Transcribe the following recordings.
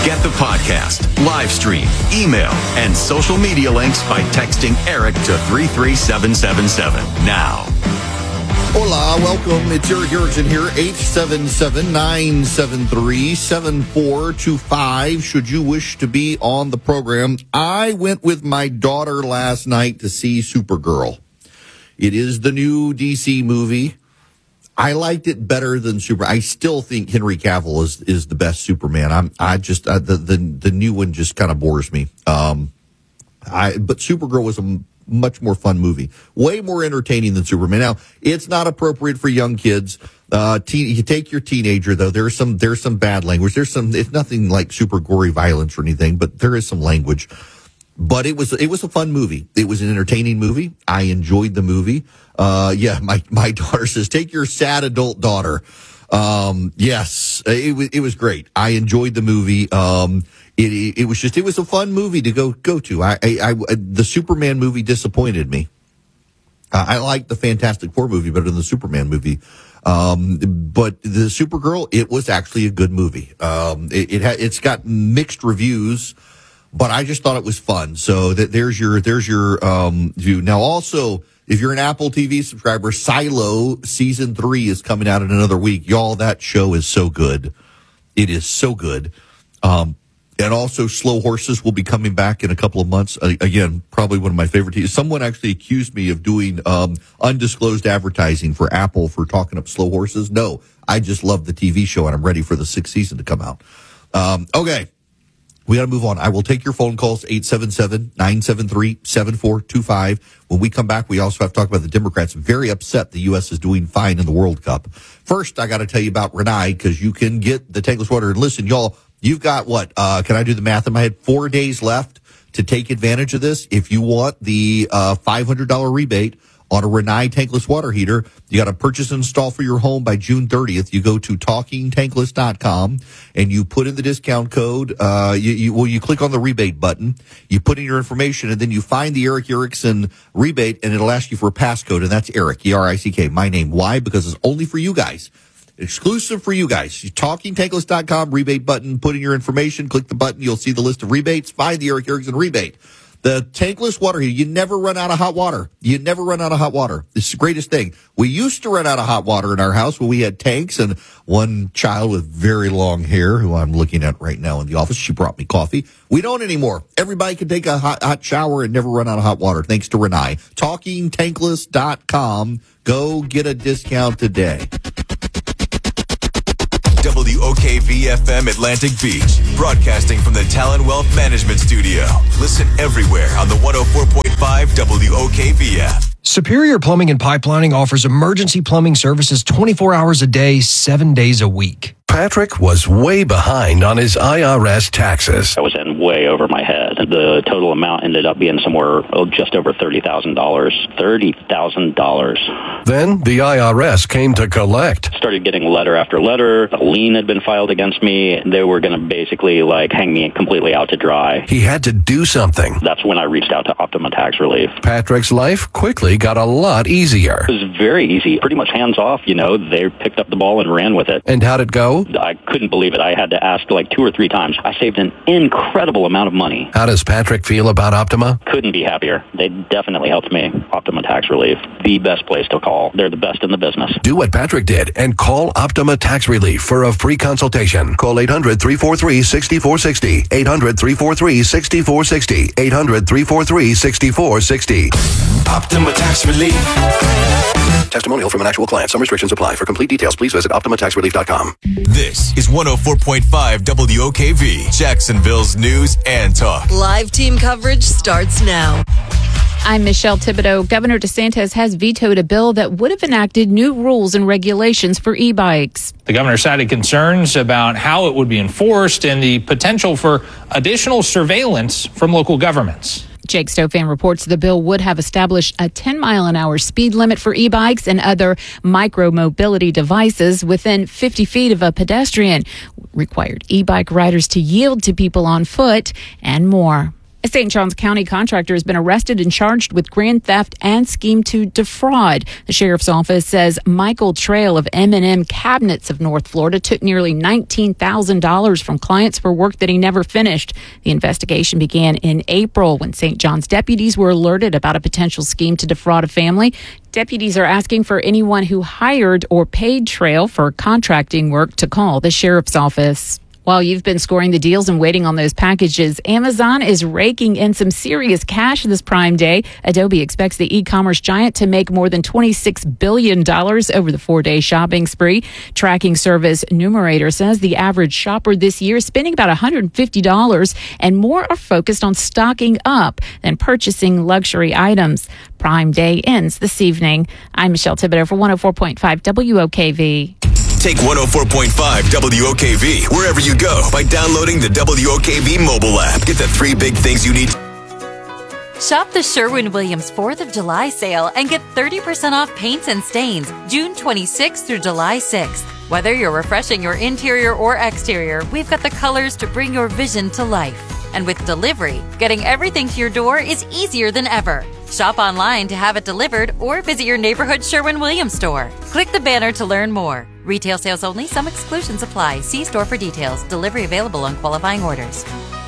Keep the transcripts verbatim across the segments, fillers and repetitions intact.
Get the podcast, live stream, email, and social media links by texting Eric to three three seven seven seven now. Hola, welcome. It's Eric Erickson here, eight seven seven, nine seven three, seven four two five. Should you wish to be on the program, I went with my daughter last night to see Supergirl. It is the new D C movie. I liked it better than Super. I still think Henry Cavill is is the best Superman. I'm I just uh, the the the new one just kind of bores me. Um, I but Supergirl was a much more fun movie, way more entertaining than Superman. Now, it's not appropriate for young kids. Uh, teen, you take your teenager though. There's some there's some bad language. There's some. It's nothing like super gory violence or anything, but there is some language. But it was it was a fun movie. It was an entertaining movie. I enjoyed the movie. Uh, yeah, my my daughter says, take your sad adult daughter. Um, yes, it was it was great. I enjoyed the movie. Um, it, it it was just it was a fun movie to go go to. I I, I the Superman movie disappointed me. Uh, I liked the Fantastic Four movie better than the Superman movie. Um, but the Supergirl, it was actually a good movie. Um, it, it ha- it's got mixed reviews. But I just thought it was fun. So that there's your there's your um, view. Now, also, if you're an Apple T V subscriber, Silo season three is coming out in another week. Y'all, that show is so good. It is so good. Um, and also, Slow Horses will be coming back in a couple of months. Uh, again, probably one of my favorite T Vs. Someone actually accused me of doing um, undisclosed advertising for Apple for talking up Slow Horses. No, I just love the T V show, and I'm ready for the sixth season to come out. Um, okay. We got to move on. I will take your phone calls, eight seven seven, nine seven three, seven four two five. When we come back, we also have to talk about the Democrats. Very upset the U S is doing fine in the World Cup. First, I got to tell you about Renai, because you can get the tankless water. And listen, y'all, you've got what? Uh, can I do the math in my head? Four days left to take advantage of this. If you want the uh, five hundred dollars rebate on a Renai tankless water heater, you got to purchase and install for your home by June thirtieth. You go to talking tankless dot com and you put in the discount code. Uh, you, you, well, you click on the rebate button, you put in your information, and then you find the Eric Erickson rebate, and it'll ask you for a passcode, and that's Eric, E R I C K, my name. Why? Because it's only for you guys. Exclusive for you guys. You talking tankless dot com, rebate button, put in your information, click the button, you'll see the list of rebates, find the Eric Erickson rebate. The tankless water heater, you never run out of hot water. You never run out of hot water. It's the greatest thing. We used to run out of hot water in our house when we had tanks, and one child with very long hair, who I'm looking at right now in the office, she brought me coffee. We don't anymore. Everybody can take a hot, hot shower and never run out of hot water, thanks to Renai. talking tankless dot com. Go get a discount today. W O K V F M Atlantic Beach, broadcasting from the Talon Wealth Management Studio. Listen everywhere on the one oh four point five W O K V F. Superior Plumbing and Pipelining offers emergency plumbing services twenty-four hours a day, seven days a week. Patrick was way behind on his I R S taxes. I was in way over my head. The total amount ended up being somewhere oh, just over thirty thousand dollars. thirty thousand dollars. Then the I R S came to collect. Started getting letter after letter. A lien had been filed against me. They were going to basically like hang me completely out to dry. He had to do something. That's when I reached out to Optima Tax Relief. Patrick's life quickly got a lot easier. It was very easy. Pretty much hands off, you know. They picked up the ball and ran with it. And how'd it go? I couldn't believe it. I had to ask like two or three times. I saved an incredible amount of money. How does Patrick feel about Optima? Couldn't be happier. They definitely helped me. Optima Tax Relief, the best place to call. They're the best in the business. Do what Patrick did and call Optima Tax Relief for a free consultation. Call eight hundred, three four three, six four six zero. eight hundred, three four three, six four six zero. eight hundred, three four three, six four six zero. Optima Tax Relief. Testimonial from an actual client. Some restrictions apply. For complete details, please visit optima tax relief dot com. This is one oh four point five W O K V, Jacksonville's news and talk. Live team coverage starts now. I'm Michelle Thibodeau. Governor DeSantis has vetoed a bill that would have enacted new rules and regulations for e-bikes. The governor cited concerns about how it would be enforced and the potential for additional surveillance from local governments. Jake Stofan reports the bill would have established a ten mile an hour speed limit for e-bikes and other micro-mobility devices within fifty feet of a pedestrian, required e-bike riders to yield to people on foot, and more. A Saint Johns County contractor has been arrested and charged with grand theft and scheme to defraud. The sheriff's office says Michael Trail of M and M Cabinets of North Florida took nearly nineteen thousand dollars from clients for work that he never finished. The investigation began in April when Saint John's deputies were alerted about a potential scheme to defraud a family. Deputies are asking for anyone who hired or paid Trail for contracting work to call the sheriff's office. While you've been scoring the deals and waiting on those packages, Amazon is raking in some serious cash this Prime Day. Adobe expects the e-commerce giant to make more than twenty-six billion dollars over the four-day shopping spree. Tracking service Numerator says the average shopper this year is spending about one hundred fifty dollars, and more are focused on stocking up than purchasing luxury items. Prime Day ends this evening. I'm Michelle Thibodeau for one oh four point five W O K V. Take one oh four point five W O K V wherever you go by downloading the W O K V mobile app. Get the three big things you need. Shop the Sherwin-Williams fourth of July sale and get thirty percent off paints and stains June twenty-sixth through July sixth. Whether you're refreshing your interior or exterior, we've got the colors to bring your vision to life. And with delivery, getting everything to your door is easier than ever. Shop online to have it delivered or visit your neighborhood Sherwin-Williams store. Click the banner to learn more. Retail sales only. Some exclusions apply. See store for details. Delivery available on qualifying orders.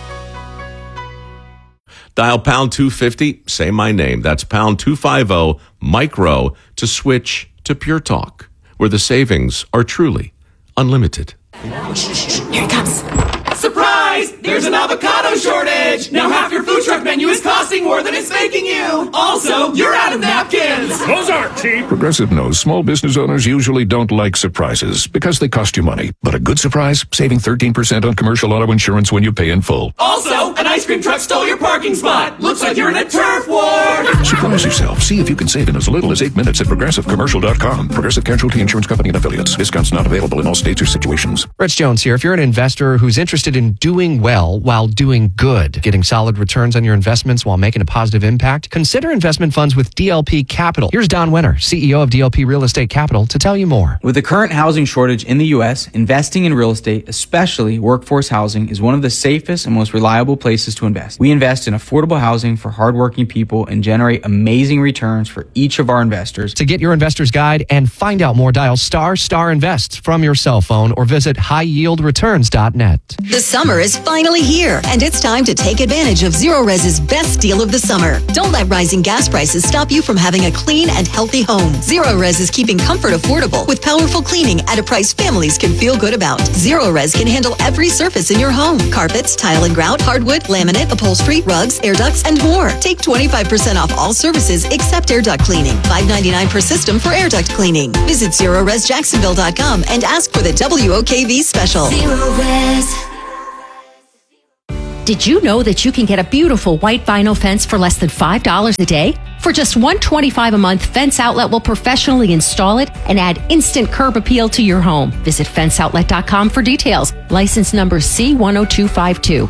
Dial pound two fifty, say my name. That's pound two fifty, micro, to switch to Pure Talk, where the savings are truly unlimited. Here it comes. Surprise! There's an avocado shortage! Now half your food truck menu is costing more than it's making you! Also, you're out of napkins! Those aren't cheap! Progressive knows small business owners usually don't like surprises because they cost you money. But a good surprise? Saving thirteen percent on commercial auto insurance when you pay in full. Also, an ice cream truck stole your parking spot! Looks like you're in a turf war! Surprise yourself. See if you can save in as little as eight minutes at progressive commercial dot com. Progressive Casualty Insurance Company and affiliates. Discounts not available in all states or situations. Rich Jones here. If you're an investor who's interested in doing well while doing good, getting solid returns on your investments while making a positive impact, consider investment funds with D L P Capital. Here's Don Winter, C E O of D L P Real Estate Capital, to tell you more. With the current housing shortage in the U S, investing in real estate, especially workforce housing, is one of the safest and most reliable places to invest. We invest in affordable housing for hardworking people and generate amazing returns for each of our investors. To get your investor's guide and find out more, dial star star invest from your cell phone or visit high yield returns dot net. The summer is finally here, and it's time to take advantage of ZeroRez's best deal of the summer. Don't let rising gas prices stop you from having a clean and healthy home. ZeroRez is keeping comfort affordable with powerful cleaning at a price families can feel good about. ZeroRez can handle every surface in your home: carpets, tile and grout, hardwood, laminate, upholstery, rugs, air ducts, and more. Take twenty-five percent off all services except air duct cleaning. five ninety-nine per system for air duct cleaning. Visit Zero Res Jacksonville dot com and ask for the W O K V special. ZeroRez. Did you know that you can get a beautiful white vinyl fence for less than five dollars a day? For just one hundred twenty-five dollars a month, Fence Outlet will professionally install it and add instant curb appeal to your home. Visit fence outlet dot com for details. License number C one oh two five two.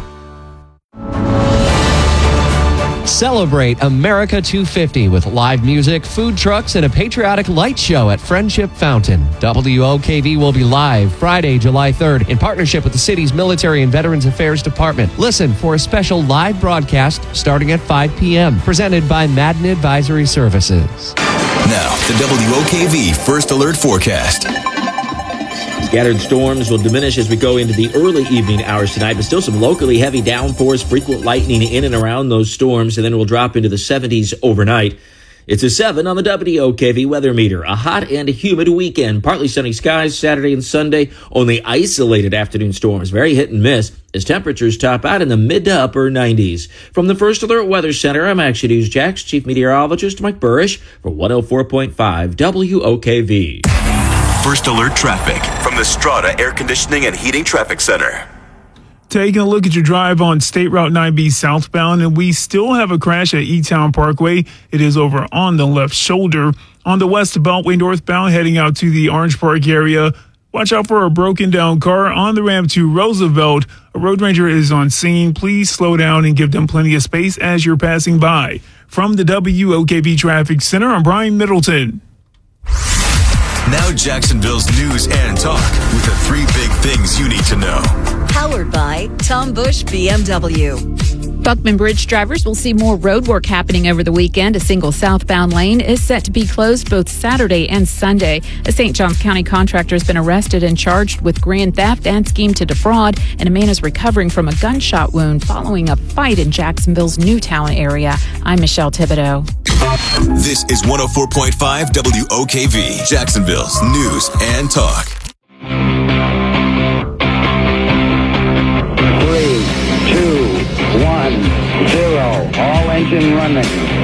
Celebrate America two fifty with live music, food trucks, and a patriotic light show at Friendship Fountain. W O K V will be live Friday, July third in partnership with the city's Military and Veterans Affairs Department. Listen for a special live broadcast starting at five p.m. presented by Madden Advisory Services. Now, the W O K V First Alert Forecast. Scattered storms will diminish as we go into the early evening hours tonight, but still some locally heavy downpours, frequent lightning in and around those storms, and then it will drop into the seventies overnight. It's a seven on the W O K V weather meter. A hot and humid weekend. Partly sunny skies Saturday and Sunday. Only isolated afternoon storms. Very hit and miss as temperatures top out in the mid to upper nineties. From the First Alert Weather Center, I'm Action News Jax Chief Meteorologist Mike Burrish for one oh four point five W O K V. First Alert Traffic from the Strata Air Conditioning and Heating Traffic Center. Taking a look at your drive on State Route nine B southbound, and we still have a crash at E-Town Parkway. It is over on the left shoulder. On the West Beltway northbound, heading out to the Orange Park area, watch out for a broken down car on the ramp to Roosevelt. A road ranger is on scene. Please slow down and give them plenty of space as you're passing by. From the W O K V Traffic Center, I'm Brian Middleton. Now Jacksonville's news and talk with the three big things you need to know. Powered by Tom Bush B M W. Buckman Bridge drivers will see more road work happening over the weekend. A single southbound lane is set to be closed both Saturday and Sunday. A Saint Johns County contractor has been arrested and charged with grand theft and scheme to defraud, and a man is recovering from a gunshot wound following a fight in Jacksonville's Newtown area. I'm Michelle Thibodeau. This is one oh four point five W O K V, Jacksonville's news and talk. Three, two, one, zero. All engine running.